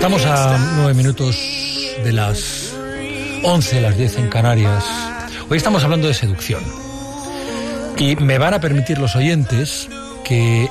Estamos a 9 minutos de las 11, las 10 en Canarias. Hoy estamos hablando de seducción. Y me van a permitir los oyentes que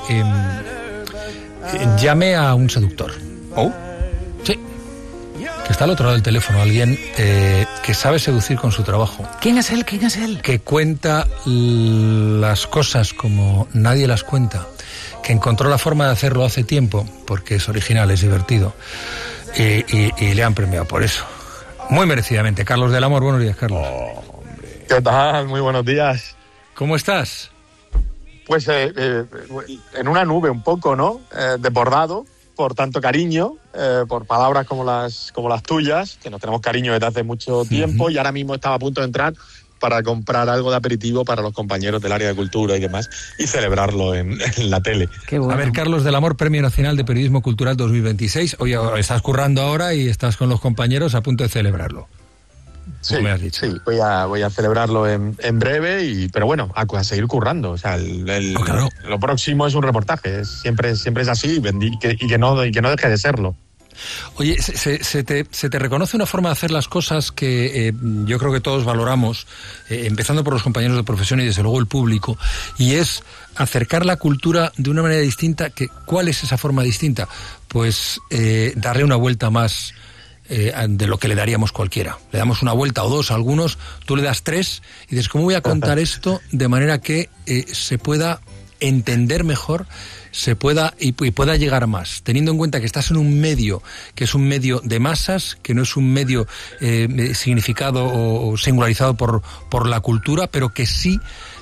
llame a un seductor. ¿Oh? Sí. Que está al otro lado del teléfono alguien que sabe seducir con su trabajo. ¿Quién es él? ¿Quién es él? Que cuenta las cosas como nadie las cuenta. Que encontró la forma de hacerlo hace tiempo, porque es original, es divertido. Y le han premiado por eso. Muy merecidamente. Carlos del Amor, buenos días, Carlos. ¿Qué tal? Muy buenos días. ¿Cómo estás? Pues en una nube un poco, ¿no? Desbordado por tanto cariño, por palabras como las tuyas, que nos tenemos cariño desde hace mucho tiempo, y ahora mismo estaba a punto de entrar para comprar algo de aperitivo para los compañeros del área de cultura y demás, y celebrarlo en la tele. Qué bueno. A ver, Carlos del Amor, Premio Nacional de Periodismo Cultural 2026. Oye, estás currando ahora y estás con los compañeros a punto de celebrarlo. Sí, me has dicho. sí, voy a celebrarlo en breve, pero bueno, a seguir currando. O sea, claro. Lo próximo es un reportaje, siempre es así, y que no deje de serlo. Oye, se te reconoce una forma de hacer las cosas que yo creo que todos valoramos, empezando por los compañeros de profesión y desde luego el público, y es acercar la cultura de una manera distinta. ¿Cuál es esa forma distinta? Pues darle una vuelta más de lo que le daríamos cualquiera. Le damos una vuelta o dos a algunos, tú le das tres y dices, ¿cómo voy a contar esto de manera que se pueda entender mejor, se pueda y pueda llegar más, teniendo en cuenta que estás en un medio que es un medio de masas, que no es un medio significado o singularizado por la cultura, pero que sí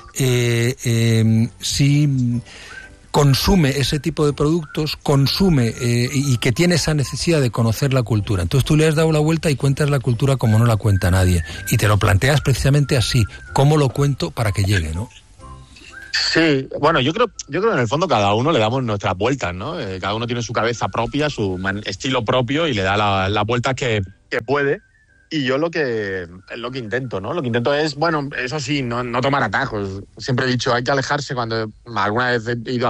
consume ese tipo de productos, consume y que tiene esa necesidad de conocer la cultura. Entonces tú le has dado la vuelta y cuentas la cultura como no la cuenta nadie, y te lo planteas precisamente así, ¿cómo lo cuento para que llegue, no? Sí, bueno, yo creo que en el fondo cada uno le damos nuestras vueltas, ¿no? Cada uno tiene su cabeza propia, su estilo propio, y le da las vueltas que puede. Y yo lo que intento, ¿no? Lo que intento es, bueno, eso sí, no tomar atajos. Siempre he dicho, hay que alejarse cuando alguna vez he ido